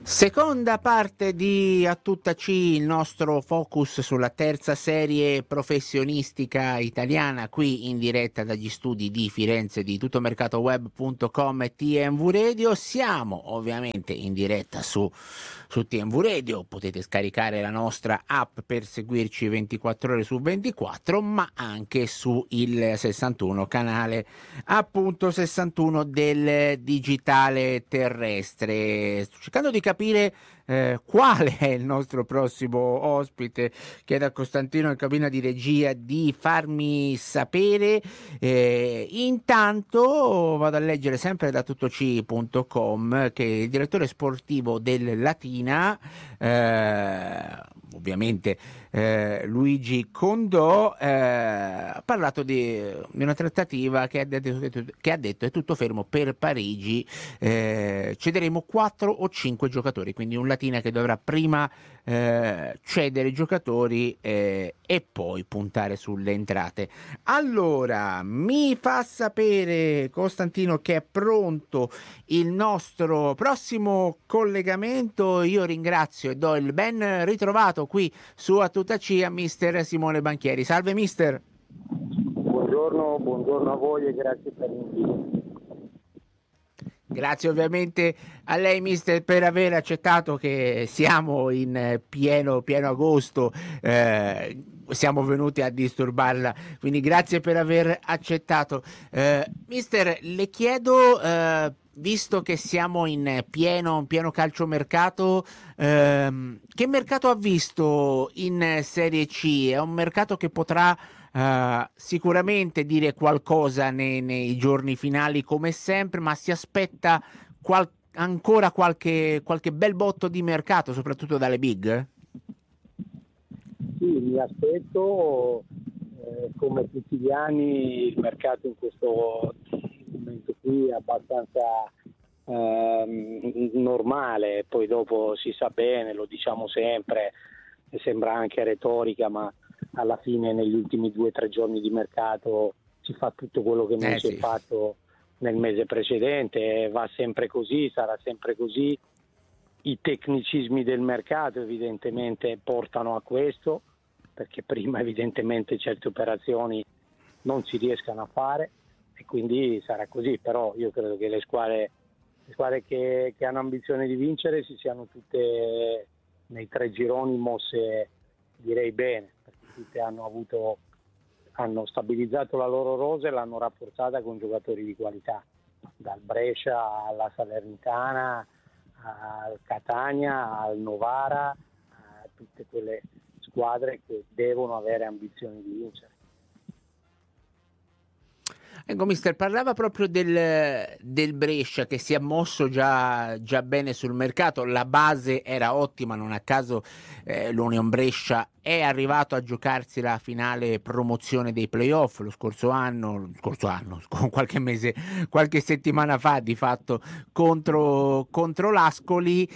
Seconda parte di A Tutta C, il nostro focus sulla terza serie professionistica italiana, qui in diretta dagli studi di Firenze di tuttomercatoweb.com e TMV Radio. Siamo ovviamente in diretta su TMV Radio, potete scaricare la nostra app per seguirci 24 ore su 24, ma anche su il 61 canale, appunto 61 del digitale terrestre. Sto cercando di capire quale è il nostro prossimo ospite. Chiedo a Costantino in cabina di regia di farmi sapere. Intanto vado a leggere sempre da tuttoc.com che il direttore sportivo del Latina, ovviamente Luigi Condò, ha parlato di una trattativa che ha detto è tutto fermo per Parigi. Cederemo 4 o 5 giocatori, quindi un Latina che dovrà prima cedere giocatori e poi puntare sulle entrate. Allora, mi fa sapere Costantino che è pronto il nostro prossimo collegamento. Io ringrazio e do il ben ritrovato qui su A Tutta C a mister Simone Banchieri. Salve mister. Buongiorno a voi e grazie per l'invito. Grazie ovviamente a lei mister per aver accettato che siamo in pieno agosto, siamo venuti a disturbarla, quindi grazie per aver accettato. Mister, le chiedo, visto che siamo in pieno calciomercato, che mercato ha visto in Serie C? È un mercato che potrà sicuramente dire qualcosa nei giorni finali come sempre, ma si aspetta ancora qualche bel botto di mercato, soprattutto dalle big? Sì, mi aspetto, come tutti gli anni, il mercato in questo momento qui è abbastanza normale, poi dopo si sa bene, lo diciamo sempre, e sembra anche retorica, ma alla fine negli ultimi 2 o 3 giorni di mercato si fa tutto quello che non si è fatto nel mese precedente, va sempre così, sarà sempre così. I tecnicismi del mercato evidentemente portano a questo, perché prima evidentemente certe operazioni non si riescano a fare e quindi sarà così, però io credo che le squadre che hanno ambizione di vincere si siano tutte nei 3 gironi mosse, direi bene, perché tutte hanno stabilizzato la loro rosa e l'hanno rafforzata con giocatori di qualità, dal Brescia alla Salernitana, al Catania, al Novara, a tutte quelle squadre che devono avere ambizioni di vincere. Ecco, mister, parlava proprio del Brescia che si è mosso già bene sul mercato, la base era ottima, non a caso l'Union Brescia è arrivato a giocarsi la finale promozione dei playoff lo scorso anno, con qualche settimana fa di fatto contro l'Ascoli.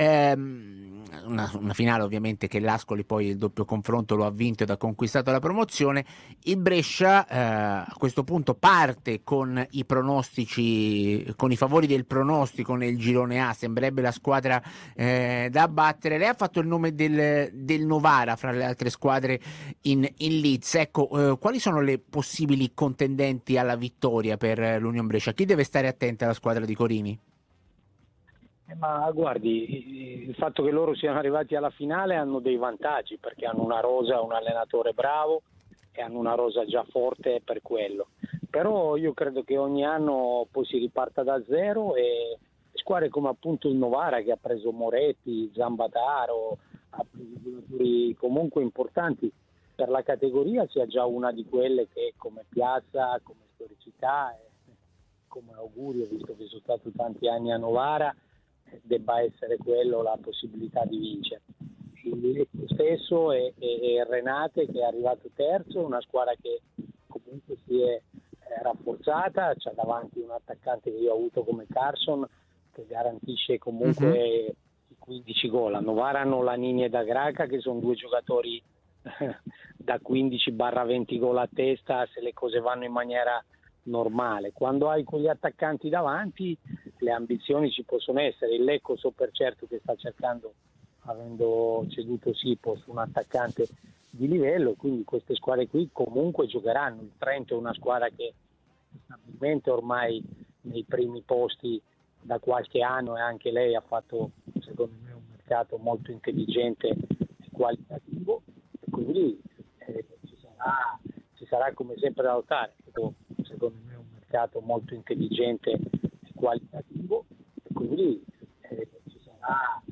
Una finale ovviamente che l'Ascoli poi il doppio confronto lo ha vinto ed ha conquistato la promozione. Il Brescia a questo punto parte con i pronostici, con i favori del pronostico nel girone A, sembrerebbe la squadra da battere. Lei ha fatto il nome del Novara fra le altre squadre in Leeds. Ecco, quali sono le possibili contendenti alla vittoria per l'Union Brescia? Chi deve stare attenta alla squadra di Corini? Ma guardi, il fatto che loro siano arrivati alla finale hanno dei vantaggi, perché hanno una rosa, un allenatore bravo e hanno una rosa già forte per quello. Però io credo che ogni anno poi si riparta da zero e squadre come appunto il Novara, che ha preso Moretti, Zambataro, ha preso giocatori comunque importanti per la categoria, sia già una di quelle che come piazza, come storicità e come augurio, visto che sono stato tanti anni a Novara, debba essere quello la possibilità di vincere. Il stesso è Renate, che è arrivato terzo, una squadra che comunque si è rafforzata, c'ha davanti un attaccante che io ho avuto come Carson, che garantisce comunque i 15 gol. A Novara hanno la Nini e da Graca, che sono 2 giocatori da 15-20 gol a testa se le cose vanno in maniera normale. Quando hai quegli attaccanti davanti le ambizioni ci possono essere. Il Lecco so per certo che sta cercando, avendo ceduto Sipo, su un attaccante di livello, quindi queste squadre qui comunque giocheranno. Il Trento è una squadra che stabilmente ormai nei primi posti da qualche anno, e anche lei ha fatto secondo me un mercato molto intelligente e qualitativo, e quindi ci sarà come sempre da lottare. Secondo me un mercato molto intelligente e qualitativo, e quindi